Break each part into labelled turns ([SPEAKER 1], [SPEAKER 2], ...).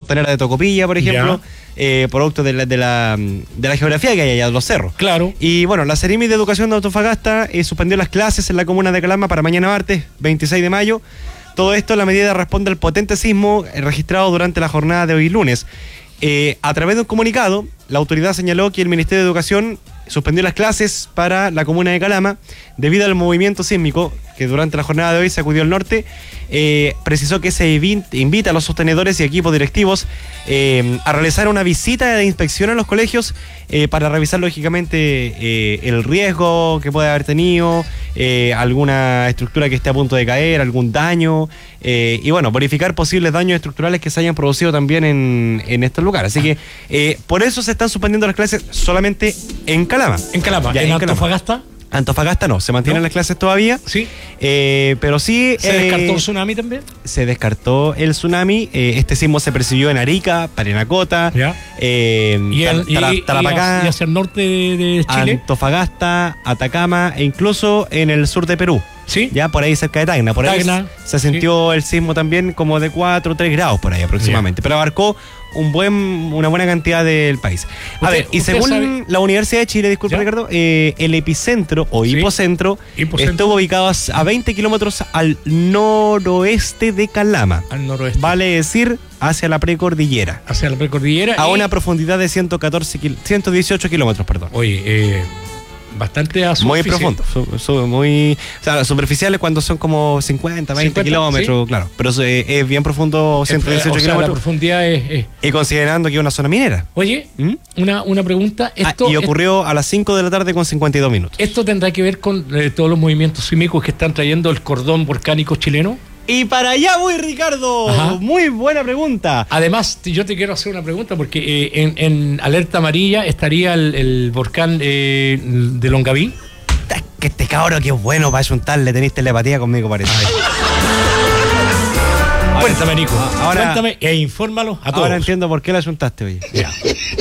[SPEAKER 1] costanera de Tocopilla, por ejemplo, producto de la geografía que hay allá, de los cerros.
[SPEAKER 2] Claro.
[SPEAKER 1] Y bueno, la Seremi de Educación de Antofagasta suspendió las clases en la comuna de Calama para mañana martes, 26 de mayo. Todo esto, la medida responde al potente sismo registrado durante la jornada de hoy lunes. A través de un comunicado, la autoridad señaló que el Ministerio de Educación suspendió las clases para la comuna de Calama debido al movimiento sísmico que durante la jornada de hoy sacudió el norte. Precisó que se invita a los sostenedores y equipos directivos a realizar una visita de inspección a los colegios para revisar lógicamente el riesgo que puede haber tenido, alguna estructura que esté a punto de caer, algún daño, y bueno, verificar posibles daños estructurales que se hayan producido también en estos lugares. Así que por eso se están suspendiendo las clases solamente en Calama.
[SPEAKER 2] En Calama.
[SPEAKER 1] Ya,
[SPEAKER 2] ¿En
[SPEAKER 1] Antofagasta?
[SPEAKER 2] Calama.
[SPEAKER 1] Antofagasta no, se mantienen las clases todavía.
[SPEAKER 2] Sí.
[SPEAKER 1] Pero sí.
[SPEAKER 2] ¿Se descartó el tsunami también?
[SPEAKER 1] Se descartó el tsunami. Este sismo se percibió en Arica, Parinacota, Tarapacá,
[SPEAKER 2] y hacia el norte de Chile.
[SPEAKER 1] Antofagasta, Atacama e incluso en el sur de Perú.
[SPEAKER 2] Sí.
[SPEAKER 1] Ya por ahí cerca de Tacna. Por ahí se sintió el sismo también como de 4 o 3 grados por ahí aproximadamente. Pero abarcó una buena cantidad del país. A ver, y según la Universidad de Chile, disculpe Ricardo, el epicentro o hipocentro estuvo ubicado a 20 kilómetros al noroeste de Calama.
[SPEAKER 2] Al noroeste.
[SPEAKER 1] Vale decir, hacia la precordillera.
[SPEAKER 2] Hacia la precordillera.
[SPEAKER 1] A una profundidad de 118 kilómetros, perdón.
[SPEAKER 2] Oye, bastante
[SPEAKER 1] muy profundo, muy, o sea, superficiales cuando son como 50, 20 kilómetros, ¿sí? Claro, pero es bien profundo, 118 kilómetros.
[SPEAKER 2] La profundidad es...
[SPEAKER 1] Y considerando que es una zona minera.
[SPEAKER 2] Oye, una pregunta.
[SPEAKER 1] Y ocurrió a las 5 de la tarde con 52 minutos.
[SPEAKER 2] ¿Esto tendrá que ver con todos los movimientos sísmicos que están trayendo el cordón volcánico chileno?
[SPEAKER 1] Y para allá voy, Ricardo. Ajá. Muy buena pregunta.
[SPEAKER 2] Además, yo te quiero hacer una pregunta porque en alerta amarilla estaría el volcán de Longaví.
[SPEAKER 1] Que este cabrón que es bueno para asuntarle, tenés telepatía conmigo, parece.
[SPEAKER 2] Cuéntame, Nico. Cuéntame e infórmalo a todos.
[SPEAKER 1] Ahora entiendo por qué le asuntaste hoy. Ya.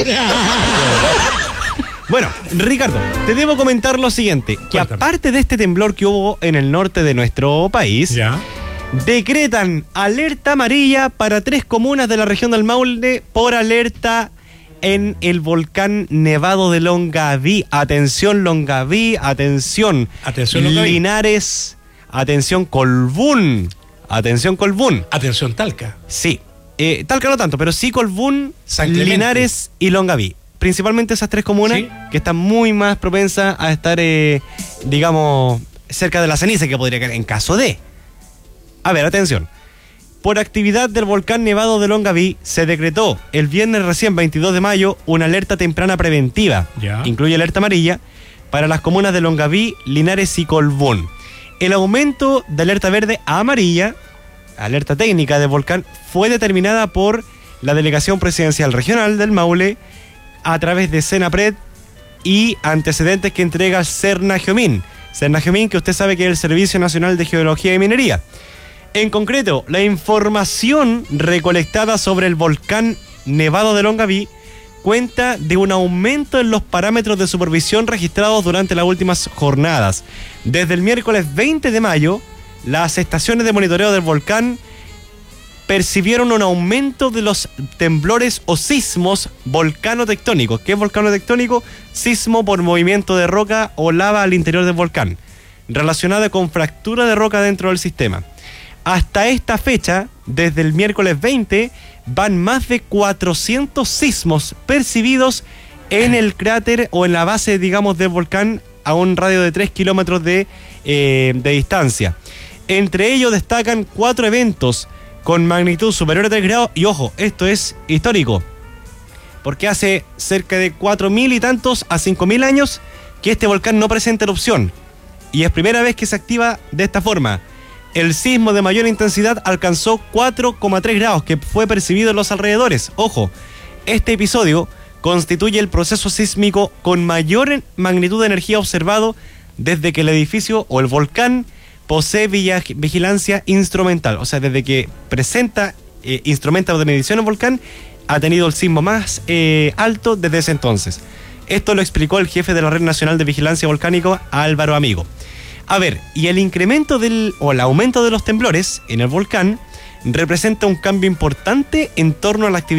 [SPEAKER 1] Bueno, Ricardo, te debo comentar lo siguiente. Que aparte de este temblor que hubo en el norte de nuestro país...
[SPEAKER 2] Ya.
[SPEAKER 1] Decretan alerta amarilla para 3 comunas de la región del Maule por alerta en el volcán nevado de Longaví. Atención Longaví, atención
[SPEAKER 2] Longaví.
[SPEAKER 1] Linares, atención Colbún, atención
[SPEAKER 2] Talca.
[SPEAKER 1] Sí, Talca no tanto, pero sí Colbún, Linares y Longaví. Principalmente esas 3 comunas, ¿sí?, que están muy más propensas a estar, digamos, cerca de la ceniza que podría caer en caso de... A ver, atención. Por actividad del volcán nevado de Longaví, se decretó el viernes recién 22 de mayo una alerta temprana preventiva.
[SPEAKER 2] Ya.
[SPEAKER 1] Incluye alerta amarilla para las comunas de Longaví, Linares y Colbún. El aumento de alerta verde a amarilla, alerta técnica del volcán, fue determinada por la Delegación Presidencial Regional del Maule a través de Senapred y antecedentes que entrega Cernageomin. Cernageomin, que usted sabe que es el Servicio Nacional de Geología y Minería. En concreto, la información recolectada sobre el volcán nevado de Longaví cuenta de un aumento en los parámetros de supervisión registrados durante las últimas jornadas. Desde el miércoles 20 de mayo, las estaciones de monitoreo del volcán percibieron un aumento de los temblores o sismos volcano-tectónicos. ¿Qué es volcano-tectónico? Sismo por movimiento de roca o lava al interior del volcán, relacionado con fractura de roca dentro del sistema. Hasta esta fecha, desde el miércoles 20, van más de 400 sismos percibidos en el cráter o en la base, digamos, del volcán a un radio de 3 kilómetros de distancia. Entre ellos destacan 4 eventos con magnitud superior a 3 grados. Y ojo, esto es histórico, porque hace cerca de 4.000 y tantos a 5.000 años que este volcán no presenta erupción. Y es primera vez que se activa de esta forma. El sismo de mayor intensidad alcanzó 4,3 grados, que fue percibido en los alrededores. Ojo, este episodio constituye el proceso sísmico con mayor magnitud de energía observado desde que el edificio o el volcán posee vigilancia instrumental. O sea, desde que presenta instrumentos de medición el volcán, ha tenido el sismo más alto desde ese entonces. Esto lo explicó el jefe de la Red Nacional de Vigilancia Volcánica, Álvaro Amigo. A ver, y el incremento el aumento de los temblores en el volcán representa un cambio importante en torno a la actividad